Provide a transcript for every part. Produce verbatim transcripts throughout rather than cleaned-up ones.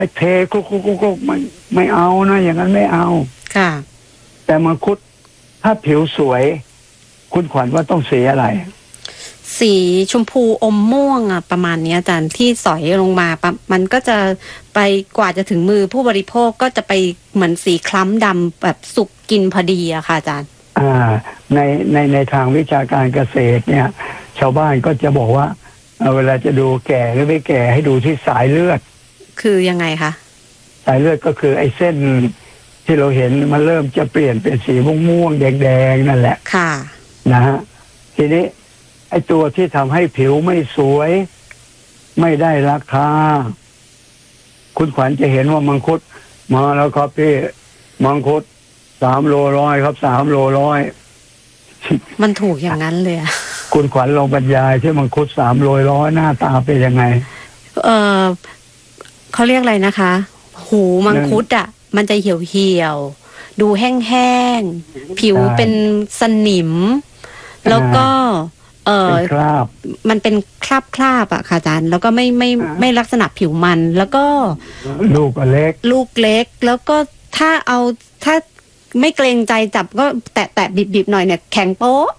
เทคุกคุกคุกไม่ไม่เอานะอย่างนั้นไม่เอาค่ะแต่มังคุดถ้าผิวสวยคุณขวัญว่าต้องสีอะไรสีชมพูอมม่วงอ่ะประมาณนี้อาจารย์ที่สอยลงมามันก็จะไปกว่าจะถึงมือผู้บริโภคก็จะไปเหมือนสีคล้ำดำแบบสุกกินพอดีอะค่ะอาจารย์อ่าในในในทางวิชาการเกษตรเนี่ยชาวบ้านก็จะบอกว่าเวลาจะดูแก่หรือไม่แก่ให้ดูที่สายเลือดคือยังไงคะสายเลือดก็คือไอ้เส้นที่เราเห็นมันเริ่มจะเปลี่ยนเป็นสีม่วงๆแดงๆนั่นแหละค่ะนะฮะทีนี้ไอ้ตัวที่ทำให้ผิวไม่สวยไม่ได้ราคาคุณขวัญจะเห็นว่ามังคุดมาแล้วครับพี่มังคุดสามโลร้อยครับสามโลร้อยมันถูกอย่างนั้นเลยอะคุณขวัญลองบรรยายที่มังคุดสามโลร้อยหน้าตาเป็นยังไงเออเขาเรียกอะไรนะคะหูมังคุดอ่ะมันจะเหี่ยวเหี่ยวดูแห้งๆผิวเป็นสนิมแล้วก็เออมันเป็นคราบคราบอะค่ะอาจารย์แล้วก็ไม่ไม่ไม่ลักษณะผิวมันแล้วก็ลูกเล็กลูกเล็กแล้วก็ถ้าเอาถ้าไม่เกรงใจจับก็แตะแตะบีบบีบหน่อยเนี่ยแข็งโป๊ะ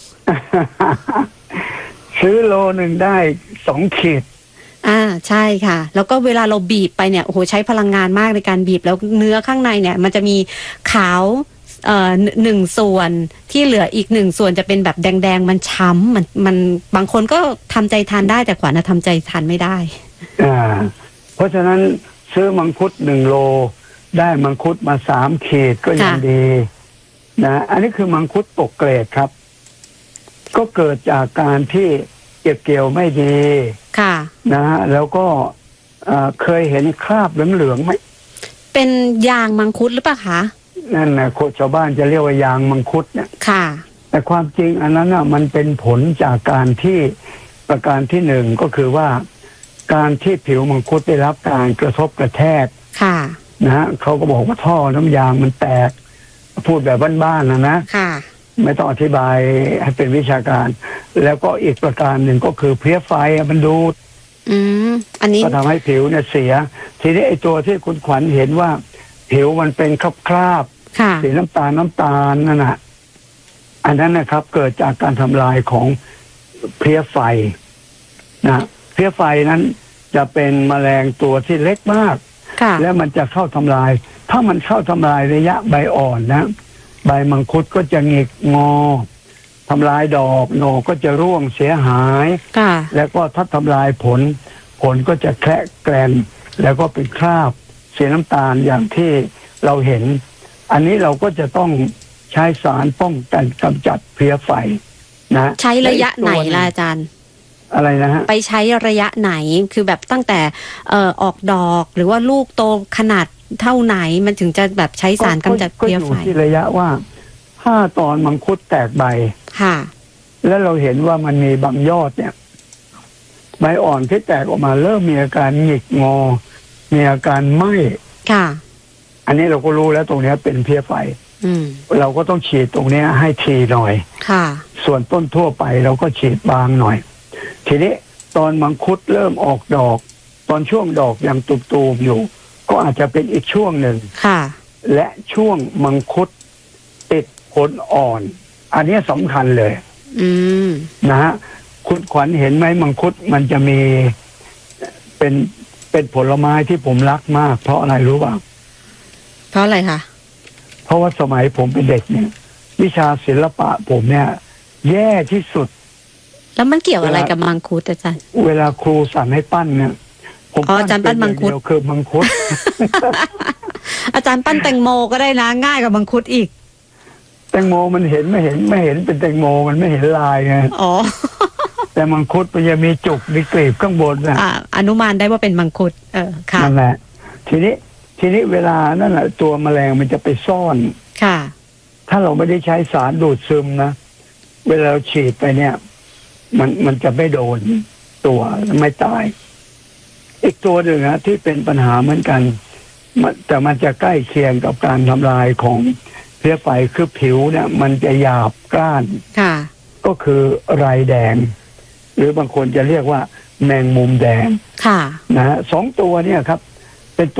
ซื้อโลหนึ่งได้สองขีดอ่าใช่ค่ะแล้วก็เวลาเราบีบไปเนี่ยโอ้โหใช้พลังงานมากในการบีบแล้วเนื้อข้างในเนี่ยมันจะมีขาวเอ่อหนึ่งส่วนที่เหลืออีกหนึ่งส่วนจะเป็นแบบแดงๆมันช้ำมันมันบางคนก็ทำใจทานได้แต่ขวัญทำใจทานไม่ได้อ่าเพราะฉะนั้นซื้อมังคุดหนึ่งโลได้มังคุดมาสามขีดก็ยังดีนะอันนี้คือมังคุดตกเกรดครับก็เกิดจากการที่เก็บเกี่ยวไม่ดีค่ะนะฮะแล้วก็เคยเห็นคราบเหลืองๆไหมเป็นยางมังคุดหรือเปล่าคะนั่นนะคนชาวบ้านจะเรียกว่ายางมังคุดเนี่ยค่ะแต่ความจริงอันนั้นน่ะมันเป็นผลจากการที่ประการที่หนึ่งก็คือว่าการที่ผิวมังคุดได้รับการกระทบกระแทกค่ะนะฮะเขาก็บอกว่าท่อน้ำยางมันแตกพูดแบบบ้านๆนะนะค่ะไม่ต้องอธิบายให้เป็นวิชาการแล้วก็อีกประการหนึ่งก็คือเพลี้ยไฟมันดูดอืมอันนี้ก็ทำให้ผิวเนี่ยเสียทีนี้ไอ้ตัวที่คุณขวัญเห็นว่าผิวมันเป็นคราบๆสีน้ำตาลน้ำตาลนั่นน่ะอันนั้นนะครับเกิดจากการทำลายของเพลี้ยไฟนะเพลี้ยไฟนั้นจะเป็นแมลงตัวที่เล็กมากแล้วมันจะเข้าทำลายถ้ามันเข้าทำลายระยะใบอ่อนนะใบมังคุดก็จะหงิกงอทำลายดอกหน่อก็จะร่วงเสียหายแล้วก็ถ้าทำลายผลผลก็จะแคละแกรนแล้วก็เป็นคราบเสียน้ำตาลอย่างที่เราเห็นอันนี้เราก็จะต้องใช้สารป้องกันกำจัดเพลี้ยไฟนะใช้ระยะไหนล่ะอาจารย์อะไรนะฮะไปใช้ระยะไหนคือแบบตั้งแต่เอ่อออกดอกหรือว่าลูกโตขนาดเท่าไหนมันถึงจะแบบใช้สารกำจัดเพลี้ยไฟก็อยู่ที่ระยะว่าถ้าตอนมังคุดแตกใบค่ะแล้วเราเห็นว่ามันมีบางยอดเนี่ยใบอ่อนที่แตกออกมาเริ่มมีอาการหงิกงอมีอาการไหม้ค่ะอันนี้เราก็รู้แล้วตรงนี้เป็นเพลี้ยไฟเราก็ต้องฉีดตรงนี้ให้ทีหน่อยค่ะส่วนต้นทั่วไปเราก็ฉีดบางหน่อยทีนี้ตอนมังคุดเริ่มออกดอกตอนช่วงดอกยังตุบๆอยู่ก็อาจจะเป็นอีกช่วงหนึ่งค่ะและช่วงมังคุดติดผลอ่อนอันนี้สำคัญเลยอืมนะฮะคุณขวัญเห็นไหมมังคุดมันจะมีเป็นเป็นผลไม้ที่ผมรักมากเพราะอะไรรู้ป่ะเพราะอะไรคะเพราะว่าสมัยผมเป็นเด็กเนี่ยวิชาศิลปะผมเนี่ยแย่ที่สุดแล้วมันเกี่ยวอะไรกับมังคุดอาจารย์เวลาครูสั่งให้ปั้นเนี่ยผมปั้นอาจารย์ปั้นมังคุดคือมังคุดอาจารย์ปั้นแตงโมก็ได้นะง่ายกว่ามังคุดอีกแตงโมมันเห็นไม่เห็นไม่เห็นเป็นแตงโมมันไม่เห็นลายไงอ๋อแต่มังคุดมันจะมีจุกมีกลีบข้างบนนะอ่าอนุมานได้ว่าเป็นมังคุดเออค่ะนั่นแหละทีนี้ทีนี้เวลานั่นแหละตัวแมลงมันจะไปซ่อนค่ะถ้าเราไม่ได้ใช้สารดูดซึมนะเวลาเราฉีดไปเนี่ยมันมันจะไม่โดนตัวไม่ตายอีกตัวหนึ่งนะที่เป็นปัญหาเหมือนกันแต่มันจะใกล้เคียงกับการทำลายของเพลี้ยไฟคือผิวเนี่ยมันจะหยาบกร้านค่ะก็คือไรแดงหรือบางคนจะเรียกว่าแมงมุมแดงค่ะนะฮะสองตัวเนี่ยครับ